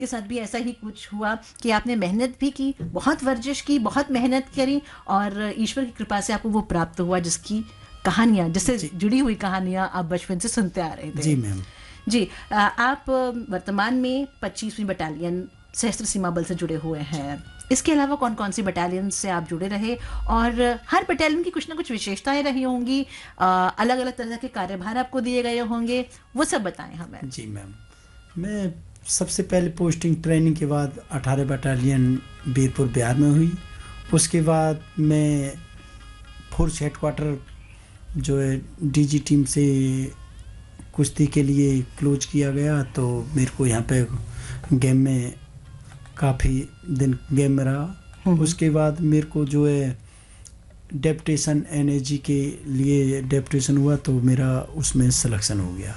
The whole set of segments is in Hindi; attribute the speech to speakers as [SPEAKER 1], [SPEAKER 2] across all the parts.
[SPEAKER 1] के साथ भी ऐसा ही कुछ हुआ कि आपने मेहनत भी की, बहुत वर्जिश की, बहुत मेहनत करी और ईश्वर की कृपा से आपको वो प्राप्त हुआ जिसकी कहानियाँ, जिससे
[SPEAKER 2] जी
[SPEAKER 1] जुड़ी हुई कहानियाँ आप बचपन से सुनते आ रहे थे।
[SPEAKER 2] जी मैम।
[SPEAKER 1] जी, आप वर्तमान में 25वीं बटालियन सशस्त्र सीमा बल से जुड़े हुए हैं। इसके अलावा कौन-कौन सी बटालियन से आप जुड़े रहे और हर बटालियन की कुछ ना कुछ विशेषताएँ रही होंगी, अलग-अलग तरह के कार्यभार आपको दिए गए होंगे, वो सब बताएँ हमें।
[SPEAKER 2] जी मैम, मैं सबसे पहले पोस्टिंग ट्रेनिंग के बाद 18 बटालियन बीरपुर बिहार में हुई। उसके बाद मैं फोर्स हेडक्वार्टर जो है डीजी टीम से कुश्ती के लिए क्लोज किया गया, तो मेरे को यहाँ पे गेम में काफ़ी दिन गेम में रहा। उसके बाद मेरे को जो है डेप्यूटेशन एनएजी के लिए डेप्यूटेशन हुआ, तो मेरा उसमें सिलेक्शन हो गया।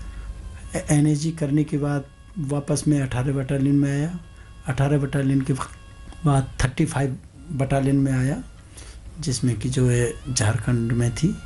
[SPEAKER 2] एनएजी करने के बाद वापस मैं 18 बटालियन में आया। 18 बटालियन के बाद 35 बटालियन में आया, जिसमें कि जो है झारखंड में थी।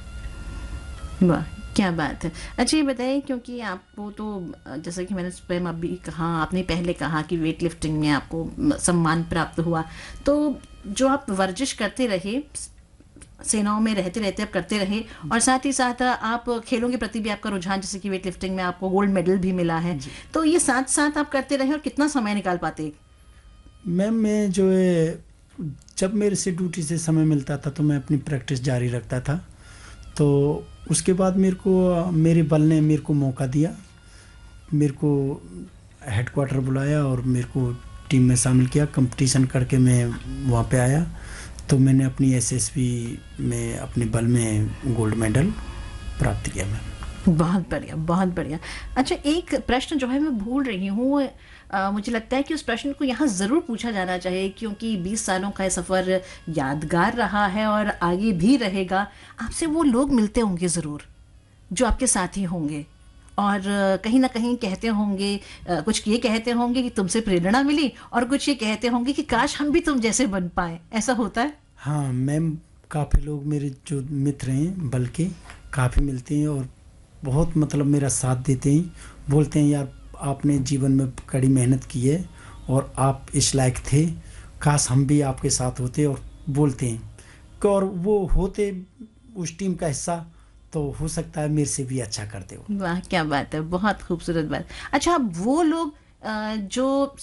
[SPEAKER 1] वाह, क्या बात है। अच्छा ये बताइए, क्योंकि आपको तो जैसा कि मैंने स्वयं अभी कहा, आपने पहले कहा कि वेट लिफ्टिंग में आपको सम्मान प्राप्त हुआ, तो जो आप वर्जिश करते रहे, सेनाओं में रहते रहते आप करते रहे और साथ ही साथ आप खेलों के प्रति भी आपका रुझान, जैसे कि वेट लिफ्टिंग में आपको गोल्ड मेडल भी मिला है, तो ये साथ साथ आप करते रहे और कितना समय निकाल पाते?
[SPEAKER 2] मैम मैं जो है जब मेरे से ड्यूटी से समय मिलता था तो मैं अपनी प्रैक्टिस जारी रखता था। तो उसके बाद मेरे बल ने मेरे को मौका दिया, मेरे को हेडक्वार्टर बुलाया और मेरे को टीम में शामिल किया। कंपटीशन करके मैं वहाँ पे आया, तो मैंने अपनी एसएसबी में अपने बल में गोल्ड मेडल प्राप्त किया। मैम
[SPEAKER 1] बहुत बढ़िया, बहुत बढ़िया। अच्छा, एक प्रश्न जो है मैं भूल रही हूँ, मुझे लगता है कि उस प्रश्न को यहाँ ज़रूर पूछा जाना चाहिए, क्योंकि 20 सालों का ये सफ़र यादगार रहा है और आगे भी रहेगा। आपसे वो लोग मिलते होंगे ज़रूर जो आपके साथी होंगे और कहीं ना कहीं कहते होंगे, कुछ ये कहते होंगे कि तुमसे प्रेरणा मिली और कुछ ये कहते होंगे कि काश हम भी तुम जैसे बन पाए। ऐसा होता है?
[SPEAKER 2] हाँ मैम, काफ़ी लोग मेरे जो मित्र हैं बल के काफ़ी मिलते हैं और बहुत मतलब मेरा साथ देते हैं। बोलते हैं यार आपने जीवन में कड़ी मेहनत की है और आप इस लायक थे, काश हम भी आपके साथ होते। और बोलते हैं कि और वो होते उस टीम का हिस्सा तो हो सकता है मेरे से भी अच्छा करते हो।
[SPEAKER 1] वाह, क्या बात है, बहुत खूबसूरत बात। अच्छा, वो लोग जो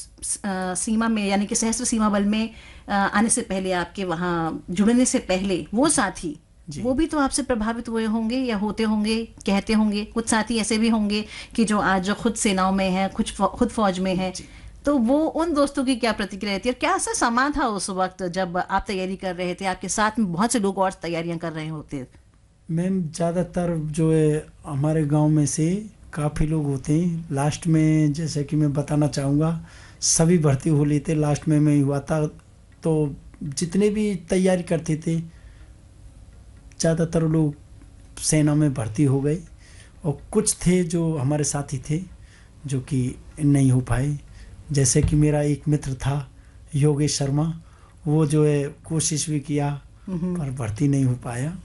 [SPEAKER 1] सीमा में, यानी कि सशस्त्र सीमा बल में आने से पहले, आपके वहाँ जुड़ने से पहले, वो साथी वो भी तो आपसे प्रभावित हुए होंगे या होते होंगे, कहते होंगे। कुछ साथी ऐसे भी होंगे कि जो आज खुद सेनाओं में है, खुद फौज में है, तो वो उन दोस्तों की क्या प्रतिक्रिया रहती है? क्या ऐसा समा था उस वक्त जब आप तैयारी कर रहे थे, आपके साथ में बहुत से लोग और तैयारियां कर रहे होते?
[SPEAKER 2] मैम ज़्यादातर जो है हमारे गांव में से काफ़ी लोग होते हैं। लास्ट में जैसे कि मैं बताना चाहूँगा, सभी भर्ती हो लेते, लास्ट में मैं हुआ था। तो जितने भी तैयारी करते थे ज़्यादातर लोग सेना में भर्ती हो गए और कुछ थे जो हमारे साथी थे जो कि नहीं हो पाए। जैसे कि मेरा एक मित्र था योगेश शर्मा, वो जो है कोशिश भी किया पर भर्ती नहीं हो पाया।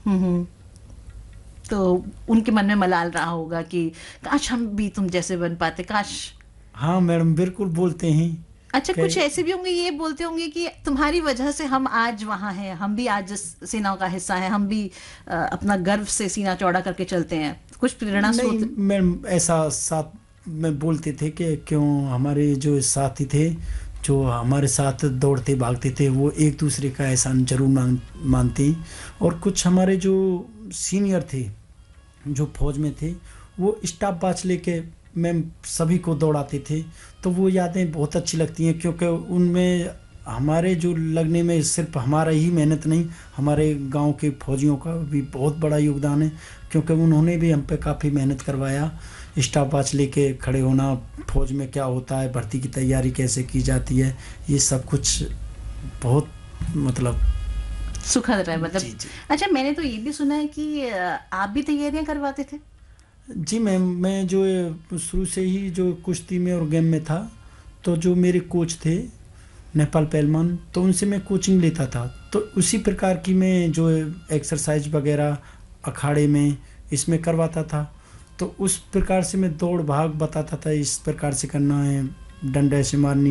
[SPEAKER 1] तो उनके मन में मलाल रहा होगा कि काश हम भी तुम जैसे बन पाते, काश।
[SPEAKER 2] हाँ मैडम, बिल्कुल बोलते हैं।
[SPEAKER 1] अच्छा, कुछ ऐसे भी होंगे ये बोलते होंगे कि तुम्हारी वजह से हम आज वहाँ हैं, हम भी आज सेनाओं का हिस्सा हैं, हम भी अपना गर्व से सीना चौड़ा करके चलते हैं। कुछ प्रेरणा स्रोत?
[SPEAKER 2] नहीं मैडम, ऐसा साथ में बोलते थे कि क्यों हमारे जो साथी थे जो हमारे साथ दौड़ते भागते थे वो एक दूसरे का एहसान जरूर मानते। और कुछ हमारे जो सीनियर थे जो फौज में थे वो स्टाफ बाच लेके मैम सभी को दौड़ाते थे। तो वो यादें बहुत अच्छी लगती हैं, क्योंकि उनमें हमारे जो लगने में सिर्फ हमारा ही मेहनत नहीं, हमारे गांव के फौजियों का भी बहुत बड़ा योगदान है, क्योंकि उन्होंने भी हम पे काफ़ी मेहनत करवाया। स्टाफ बाच लेके खड़े होना, फौज में क्या होता है, भर्ती की तैयारी कैसे की जाती है, ये सब कुछ बहुत मतलब
[SPEAKER 1] सुखद रहा है, मतलब।
[SPEAKER 2] जी जी।
[SPEAKER 1] अच्छा, मैंने तो ये भी सुना है कि आप भी तैयारियां करवाते थे?
[SPEAKER 2] जी मैम, मैं जो शुरू से ही जो कुश्ती में और गेम में था, तो जो मेरे कोच थे नेपाल पहलवान, तो उनसे मैं कोचिंग लेता था। तो उसी प्रकार की मैं जो एक्सरसाइज वगैरह अखाड़े में इसमें करवाता था। तो उस प्रकार से मैं दौड़ भाग बताता था, इस प्रकार से करना है, डंडे से मारनी